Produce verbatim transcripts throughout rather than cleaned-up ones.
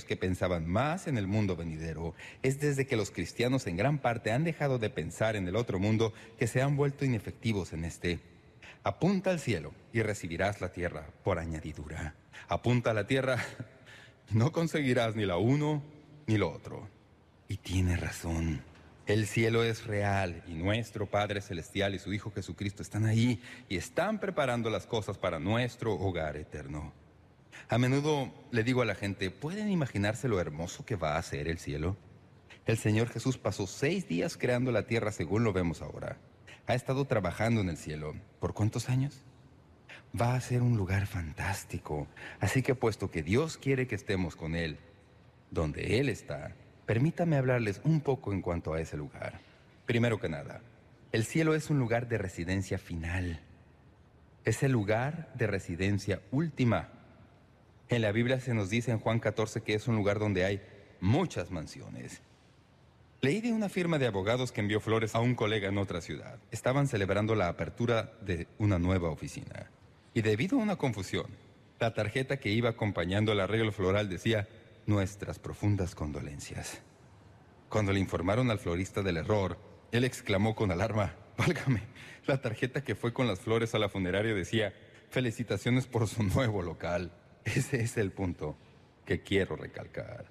que pensaban más en el mundo venidero. Es desde que los cristianos en gran parte han dejado de pensar en el otro mundo que se han vuelto inefectivos en este. Apunta al cielo y recibirás la tierra por añadidura. Apunta a la tierra, no conseguirás ni lo uno ni lo otro. Y tiene razón. El cielo es real y nuestro Padre Celestial y su Hijo Jesucristo están ahí y están preparando las cosas para nuestro hogar eterno. A menudo le digo a la gente, ¿pueden imaginarse lo hermoso que va a ser el cielo? El Señor Jesús pasó seis días creando la tierra según lo vemos ahora. Ha estado trabajando en el cielo. ¿Por cuántos años? Va a ser un lugar fantástico. Así que puesto que Dios quiere que estemos con Él, donde Él está, permítame hablarles un poco en cuanto a ese lugar. Primero que nada, el cielo es un lugar de residencia final. Es el lugar de residencia última. En la Biblia se nos dice en Juan catorce que es un lugar donde hay muchas mansiones. Leí de una firma de abogados que envió flores a un colega en otra ciudad. Estaban celebrando la apertura de una nueva oficina. Y debido a una confusión, la tarjeta que iba acompañando el arreglo floral decía nuestras profundas condolencias. Cuando le informaron al florista del error, él exclamó con alarma, válgame, la tarjeta que fue con las flores a la funeraria decía, felicitaciones por su nuevo local. Ese es el punto que quiero recalcar.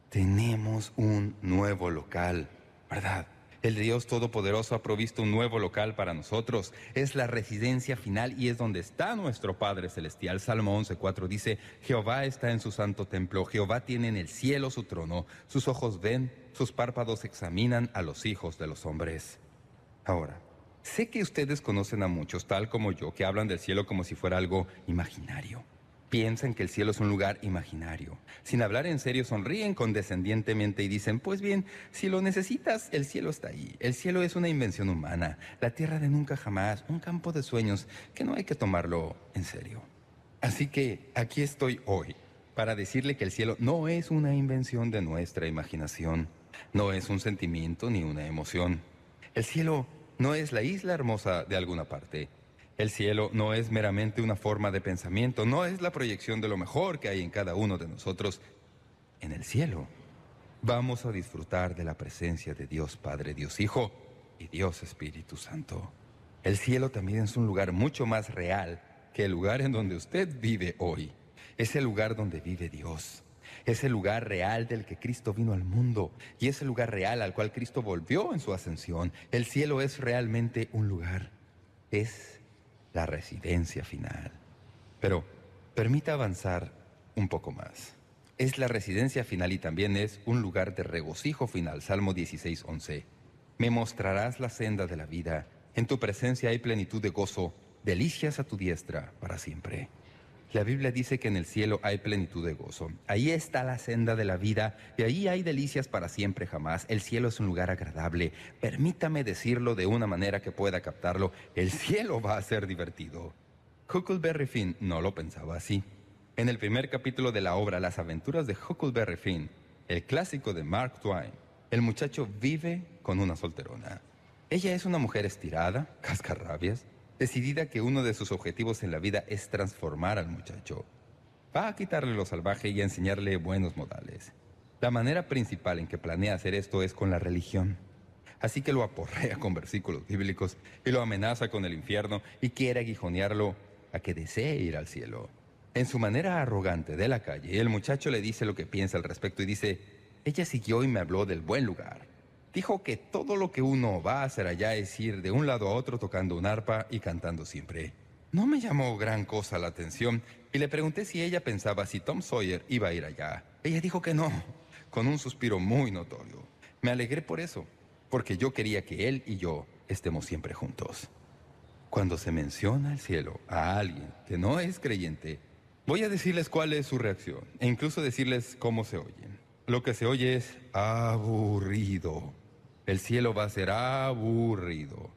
Tenemos un nuevo local, ¿verdad? El Dios Todopoderoso ha provisto un nuevo local para nosotros. Es la residencia final y es donde está nuestro Padre Celestial. Salmo once cuatro dice, Jehová está en su santo templo, Jehová tiene en el cielo su trono. Sus ojos ven, sus párpados examinan a los hijos de los hombres. Ahora, sé que ustedes conocen a muchos, tal como yo, que hablan del cielo como si fuera algo imaginario. Piensan que el cielo es un lugar imaginario. Sin hablar en serio, sonríen condescendientemente y dicen, pues bien, si lo necesitas, el cielo está ahí. El cielo es una invención humana, la tierra de nunca jamás, un campo de sueños que no hay que tomarlo en serio. Así que aquí estoy hoy para decirle que el cielo no es una invención de nuestra imaginación, no es un sentimiento ni una emoción. El cielo no es la isla hermosa de alguna parte. El cielo no es meramente una forma de pensamiento, no es la proyección de lo mejor que hay en cada uno de nosotros. En el cielo vamos a disfrutar de la presencia de Dios Padre, Dios Hijo y Dios Espíritu Santo. El cielo también es un lugar mucho más real que el lugar en donde usted vive hoy. Es el lugar donde vive Dios. Es el lugar real del que Cristo vino al mundo y es el lugar real al cual Cristo volvió en su ascensión. El cielo es realmente un lugar. Es la residencia final. Pero permita avanzar un poco más. Es la residencia final y también es un lugar de regocijo final. Salmo dieciséis once. Me mostrarás la senda de la vida. En tu presencia hay plenitud de gozo, delicias a tu diestra para siempre. La Biblia dice que en el cielo hay plenitud de gozo. Ahí está la senda de la vida y ahí hay delicias para siempre jamás. El cielo es un lugar agradable. Permítame decirlo de una manera que pueda captarlo. El cielo va a ser divertido. Huckleberry Finn no lo pensaba así. En el primer capítulo de la obra Las aventuras de Huckleberry Finn, el clásico de Mark Twain, el muchacho vive con una solterona. Ella es una mujer estirada, cascarrabias, decidida que uno de sus objetivos en la vida es transformar al muchacho. Va a quitarle lo salvaje y a enseñarle buenos modales. La manera principal en que planea hacer esto es con la religión. Así que lo aporrea con versículos bíblicos y lo amenaza con el infierno y quiere aguijonearlo a que desee ir al cielo. En su manera arrogante de la calle, el muchacho le dice lo que piensa al respecto y dice, ella siguió y me habló del buen lugar. Dijo que todo lo que uno va a hacer allá es ir de un lado a otro tocando un arpa y cantando siempre. No me llamó gran cosa la atención y le pregunté si ella pensaba si Tom Sawyer iba a ir allá. Ella dijo que no, con un suspiro muy notorio. Me alegré por eso, porque yo quería que él y yo estemos siempre juntos. Cuando se menciona el cielo a alguien que no es creyente, voy a decirles cuál es su reacción e incluso decirles cómo se oyen. Lo que se oye es aburrido. El cielo va a ser aburrido.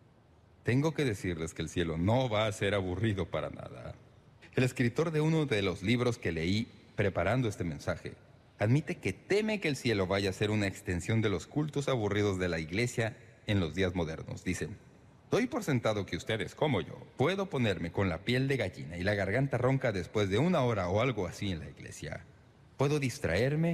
Tengo que decirles que el cielo no va a ser aburrido para nada. El escritor de uno de los libros que leí preparando este mensaje admite que teme que el cielo vaya a ser una extensión de los cultos aburridos de la iglesia en los días modernos. Dicen, doy por sentado que ustedes, como yo, puedo ponerme con la piel de gallina y la garganta ronca después de una hora o algo así en la iglesia. Puedo distraerme